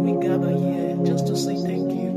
we gather here just to say thank you.